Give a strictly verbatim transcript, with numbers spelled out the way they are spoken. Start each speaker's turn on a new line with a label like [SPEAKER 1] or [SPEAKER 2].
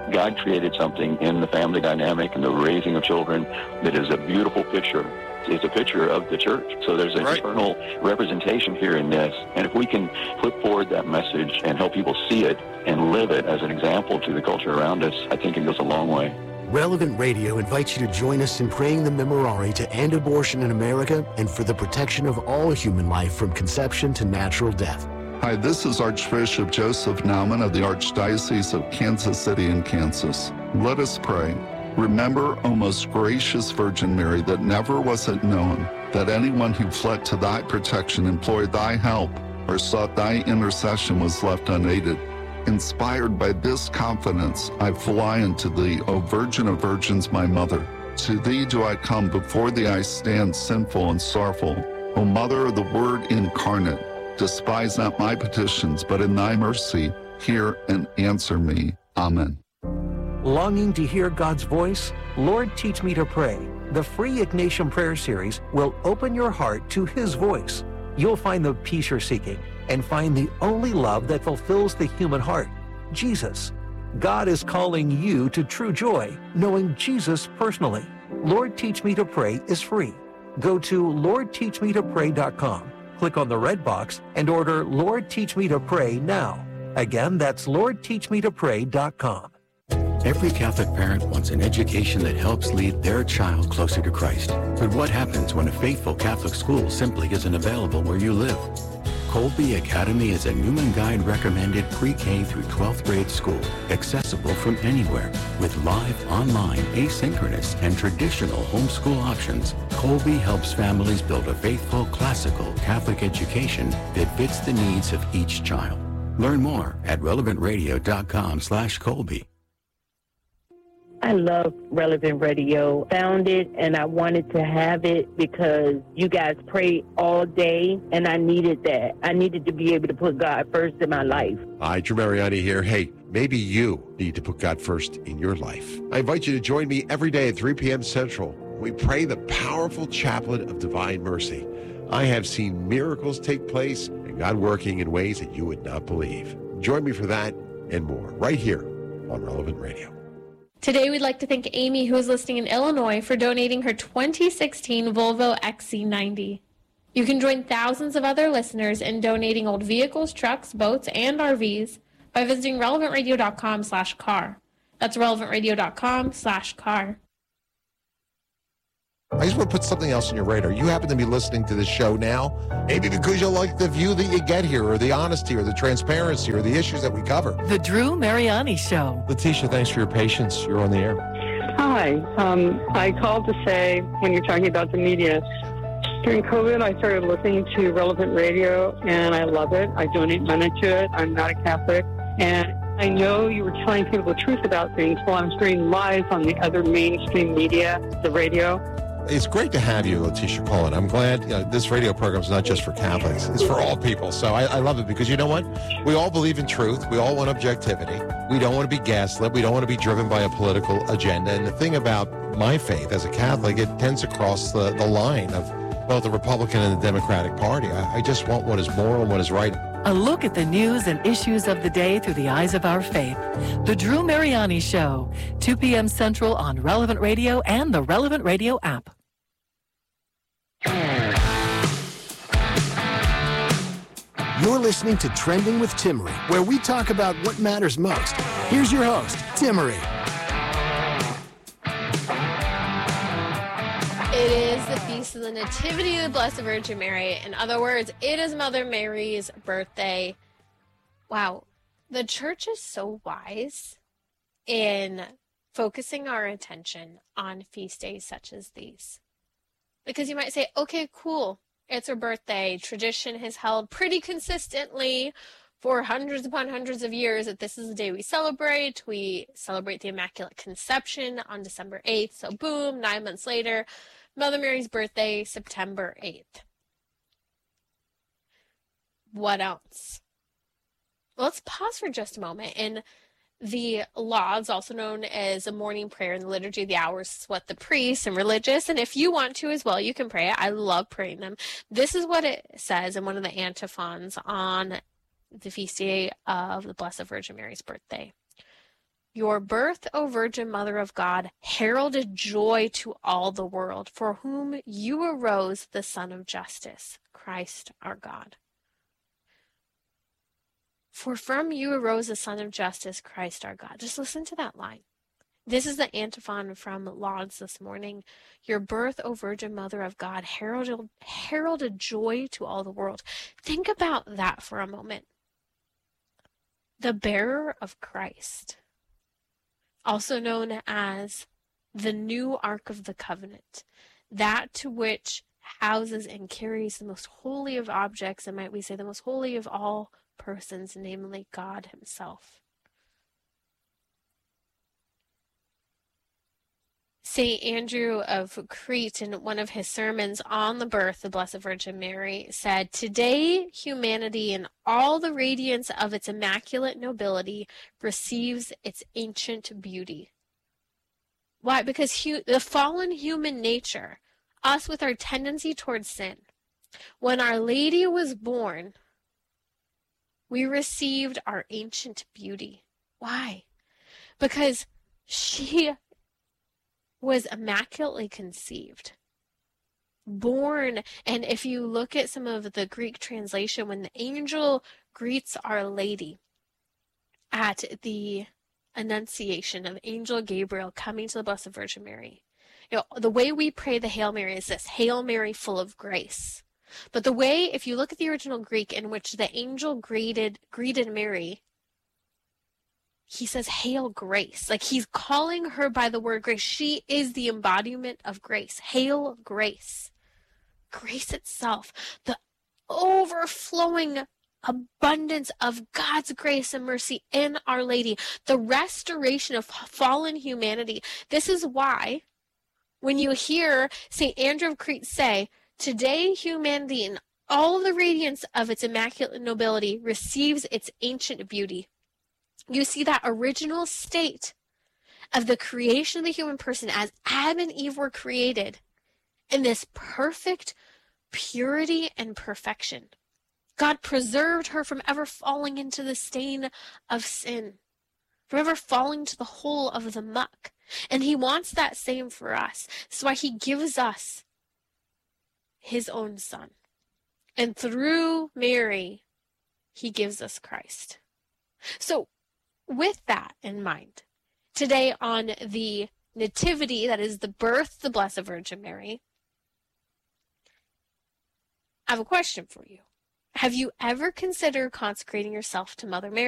[SPEAKER 1] God created something in the family dynamic and the raising of children that is a beautiful picture. It's a picture of the church. So there's an
[SPEAKER 2] right.
[SPEAKER 1] eternal representation here in this. And if we can put forward that message and help people see it and live it as an example to the culture around us, I think it goes a long way.
[SPEAKER 3] Relevant Radio invites you to join us in praying the Memorare to end abortion in America and for the protection of all human life from conception to natural death.
[SPEAKER 4] Hi, this is Archbishop Joseph Naumann of the Archdiocese of Kansas City in Kansas. Let us pray. Remember, O most gracious Virgin Mary, that never was it known that anyone who fled to thy protection, implored thy help, or sought thy intercession was left unaided. Inspired by this confidence, I fly unto thee, O Virgin of Virgins, my Mother. To thee do I come, before thee I stand sinful and sorrowful. O Mother of the Word incarnate, despise not my petitions, but in thy mercy hear and answer me. Amen.
[SPEAKER 5] Longing to hear God's voice? Lord, Teach Me to Pray. The free Ignatian Prayer Series will open your heart to His voice. You'll find the peace you're seeking and find the only love that fulfills the human heart, Jesus. God is calling you to true joy, knowing Jesus personally. Lord, Teach Me to Pray is free. Go to lord teach me to pray dot com, click on the red box, and order Lord, Teach Me to Pray now. Again, that's lord teach me to pray dot com.
[SPEAKER 6] Every Catholic parent wants an education that helps lead their child closer to Christ. But what happens when a faithful Catholic school simply isn't available where you live? Colby Academy is a Newman Guide recommended pre-K through twelfth grade school, accessible from anywhere. With live, online, asynchronous, and traditional homeschool options, Colby helps families build a faithful, classical Catholic education that fits the needs of each child. Learn more at relevant radio dot com slash Colby.
[SPEAKER 7] I love Relevant Radio. Found it and I wanted to have it because you guys pray all day and I needed that. I needed to be able to put God first in my life.
[SPEAKER 2] Hi, Drew Mariani here. Hey, maybe you need to put God first in your life. I invite you to join me every day at three p.m. Central. We pray the powerful chaplet of divine mercy. I have seen miracles take place and God working in ways that you would not believe. Join me for that and more right here on Relevant Radio.
[SPEAKER 8] Today, we'd like to thank Amy, who is listening in Illinois, for donating her twenty sixteen Volvo X C ninety. You can join thousands of other listeners in donating old vehicles, trucks, boats, and R Vs by visiting relevant radio dot com slash car. That's relevant radio dot com slash car.
[SPEAKER 2] I just want to put something else on your radar. You happen to be listening to this show now, maybe because you like the view that you get here, or the honesty, or the transparency, or the issues that we cover.
[SPEAKER 9] The Drew Mariani Show.
[SPEAKER 2] Letitia, thanks for your patience. You're on the air.
[SPEAKER 10] Hi. Um, I called to say, when you're talking about the media, during COVID, I started listening to Relevant Radio, and I love it. I donate money to it. I'm not a Catholic. And I know you were telling people the truth about things while I'm hearing lies on the other mainstream media, the radio.
[SPEAKER 2] It's great to have you, Letitia Cullen. I'm glad you know, this radio program is not just for Catholics. It's for all people. So I, I love it because you know what? We all believe in truth. We all want objectivity. We don't want to be gaslit. We don't want to be driven by a political agenda. And the thing about my faith as a Catholic, it tends to cross the, the line of both the Republican and the Democratic Party. I, I just want what is moral and what is right.
[SPEAKER 9] A look at the news and issues of the day through the eyes of our faith. The Drew Mariani Show, two p.m. Central on Relevant Radio and the Relevant Radio app.
[SPEAKER 3] You're listening to Trending with Timmery, where we talk about what matters most. Here's your host, Timmery.
[SPEAKER 8] It is the Feast of the Nativity of the Blessed Virgin Mary. In other words, it is Mother Mary's birthday. Wow, the church is so wise in focusing our attention on feast days such as these. Because you might say, okay, cool, it's her birthday. Tradition has held pretty consistently for hundreds upon hundreds of years that this is the day we celebrate. We celebrate the Immaculate Conception on December eighth. So boom, nine months later, Mother Mary's birthday, September eighth. What else? Let's pause for just a moment. In the lauds, also known as a morning prayer in the Liturgy of the Hours, is what the priests and religious, and if you want to as well, you can pray it. I love praying them. This is what it says in one of the antiphons on the feast day of the Blessed Virgin Mary's birthday. Your birth, O Virgin Mother of God, heralded joy to all the world, for whom you arose the Son of Justice, Christ our God. For from you arose the Son of Justice, Christ our God. Just listen to that line. This is the antiphon from Lauds this morning. Your birth, O Virgin Mother of God, heralded, heralded joy to all the world. Think about that for a moment. The bearer of Christ, also known as the new Ark of the Covenant, that to which houses and carries the most holy of objects, and might we say the most holy of all persons, namely God himself. Saint Andrew of Crete, in one of his sermons on the birth of the Blessed Virgin Mary, said, "Today humanity in all the radiance of its immaculate nobility receives its ancient beauty." Why? Because hu- the fallen human nature, us with our tendency towards sin, when Our Lady was born, we received our ancient beauty. Why? Because she was immaculately conceived, born, and if you look at some of the Greek translation, when the angel greets Our Lady at the Annunciation of Angel Gabriel coming to the Blessed Virgin Mary, you know, the way we pray the Hail Mary is this: Hail Mary, full of grace. But the way, if you look at the original Greek in which the angel greeted greeted Mary, he says, Hail Grace. Like, he's calling her by the word grace. She is the embodiment of grace. Hail Grace. Grace itself. The overflowing abundance of God's grace and mercy in Our Lady. The restoration of fallen humanity. This is why, when you hear Saint Andrew of Crete say, today humanity in all the radiance of its immaculate nobility receives its ancient beauty. You see that original state of the creation of the human person as Adam and Eve were created in this perfect purity and perfection. God preserved her from ever falling into the stain of sin, from ever falling to the hole of the muck. And he wants that same for us. That's why he gives us his own son. And through Mary, he gives us Christ. So, with that in mind, today on the Nativity, that is the birth of the Blessed Virgin Mary, I have a question for you. Have you ever considered consecrating yourself to Mother Mary?